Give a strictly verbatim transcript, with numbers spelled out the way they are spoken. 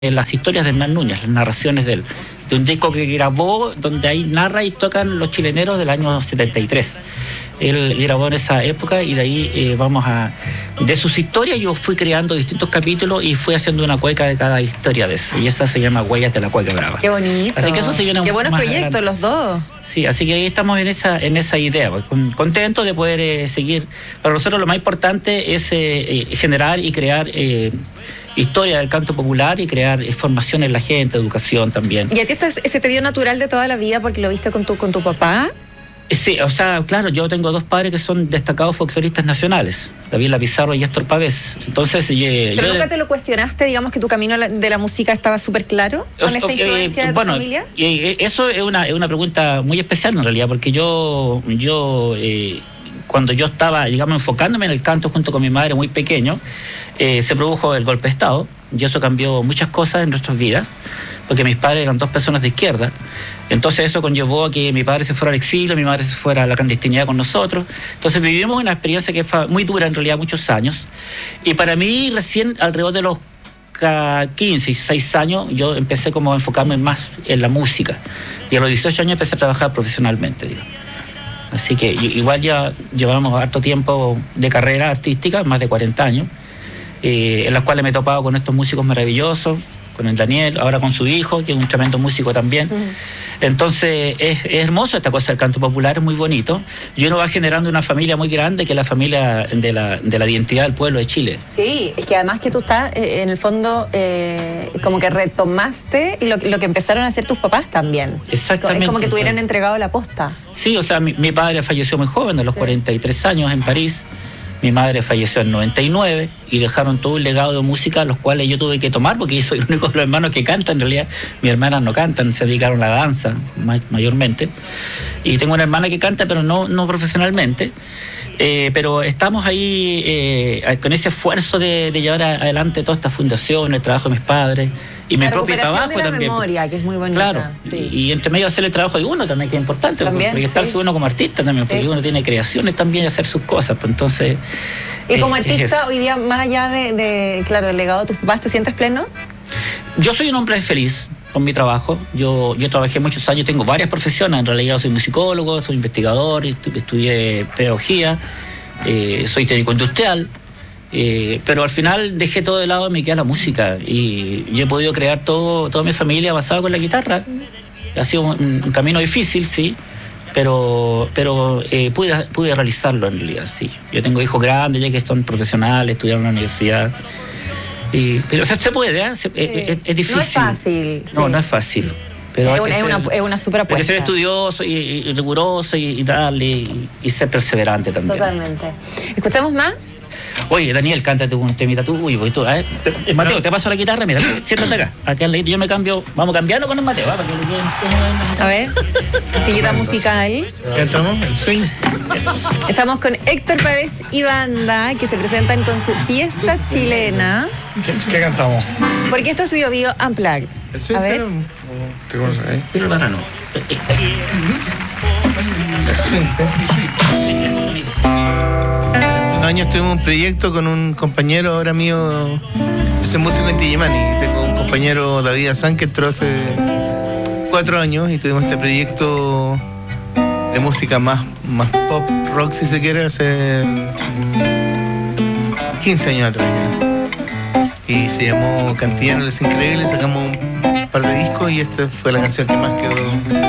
las historias de Hernán Núñez, las narraciones de él, de un disco que grabó donde ahí narra y tocan los chileneros del año setenta y tres. Él grabó en esa época y de ahí eh, vamos a... De sus historias yo fui creando distintos capítulos y fui haciendo una cueca de cada historia de eso. Y esa se llama Huellas de la Cueca Brava. Qué bonito. Así que eso se viene. Qué buenos proyectos adelante. los dos. Sí, así que ahí estamos en esa, en esa idea. Pues, contentos de poder eh, seguir. Para nosotros lo más importante es eh, eh, generar y crear... Eh, historia del canto popular y crear eh, formación en la gente, educación también. ¿Y a ti esto es, se te dio natural de toda la vida porque lo viste con tu, con tu papá? Sí, o sea, claro, yo tengo dos padres que son destacados folcloristas nacionales, Gabriela Pizarro y Héctor Pavés. Entonces, eh, ¿Pero yo nunca de... te lo cuestionaste, digamos, que tu camino de la música estaba súper claro con esta influencia eh, de tu bueno, familia? Eh, eso es una, es una pregunta muy especial en realidad, porque yo, yo eh, cuando yo estaba, digamos, enfocándome en el canto junto con mi madre muy pequeño, eh, se produjo el golpe de Estado y eso cambió muchas cosas en nuestras vidas, porque mis padres eran dos personas de izquierda. Entonces eso conllevó a que mi padre se fuera al exilio, mi madre se fuera a la clandestinidad con nosotros. Entonces vivimos una experiencia que fue muy dura en realidad, muchos años. Y para mí recién alrededor de los quince, dieciséis años yo empecé como a enfocarme más en la música. Y a los dieciocho años empecé a trabajar profesionalmente, digo. Así que igual ya llevamos harto tiempo de carrera artística, más de cuarenta años, eh, en las cuales me he topado con estos músicos maravillosos, con el Daniel, ahora con su hijo, que es un tremendo músico también. Uh-huh. Entonces es, es hermoso esta cosa del canto popular, es muy bonito. Y uno va generando una familia muy grande, que es la familia de la, de la identidad del pueblo de Chile. Sí, es que además que tú estás, eh, en el fondo, eh, como que retomaste lo, lo que empezaron a hacer tus papás también. Exactamente. Es como que te hubieran entregado la posta. Sí, o sea, mi, mi padre falleció muy joven, a los sí. cuarenta y tres años en París. Mi madre falleció en noventa y nueve y dejaron todo un legado de música, los cuales yo tuve que tomar, porque yo soy el único de los hermanos que canta. En realidad, mis hermanas no cantan, se dedicaron a la danza mayormente. Y tengo una hermana que canta, pero no, no profesionalmente. Eh, pero estamos ahí eh, con ese esfuerzo de, de llevar adelante toda esta fundación, el trabajo de mis padres y mi propio trabajo de la también. Memoria, que es muy bonita. Claro, sí. y, y entre medio hacer el trabajo de uno también, que es importante, también, proyectarse sí. uno como artista también, sí. porque uno tiene creaciones también y hacer sus cosas, pues entonces... Y como eh, artista, hoy día, más allá de, de, claro, el legado de tus papás, ¿te sientes pleno? Yo soy un hombre feliz con mi trabajo. Yo, yo trabajé muchos años, tengo varias profesiones, en realidad soy musicólogo, soy investigador, estudié pedagogía, eh, soy técnico industrial. Eh, pero al final dejé todo de lado y me quedé la música y yo he podido crear todo, toda mi familia basada con la guitarra. Ha sido un, un camino difícil, sí, pero, pero eh, pude, pude realizarlo en realidad, sí. Yo tengo hijos grandes ya que son profesionales, estudiaron en la universidad, y, pero se, se puede, ¿eh? se, sí. es, es, es difícil. No es fácil. No, sí. no es fácil. Pero es, una, es, ser, una, es una super apuesta. Hay que ser estudioso y, y riguroso y, y darle y, y ser perseverante también. Totalmente. ¿Escuchamos más? Oye, Daniel, cántate un temita tú. Uy, voy tú. ¿eh? Te, Mateo, no. te paso la guitarra. Mira, siéntate acá. acá yo me cambio. Vamos cambiando con el Mateo. ¿eh? Para que le... A ver, sillita musical. Cantamos el swing. Estamos con Héctor Pavés y banda, que se presentan con su fiesta chilena. ¿Qué, qué cantamos? Porque esto es Bio Bio Unplugged. A ver. ¿Qué cosa hay? Pero el banano. Sí, sí. Sí, es bonito. Hace un año tuvimos un proyecto con un compañero ahora mío. Yo soy músico en Tillimani y tengo un compañero, David Azán, que entró hace cuatro años y tuvimos este proyecto de música más, más pop, rock si se quiere, hace quince años atrás ya. Y se llamó Cantillana Los Increíbles, sacamos un par de discos y esta fue la canción que más quedó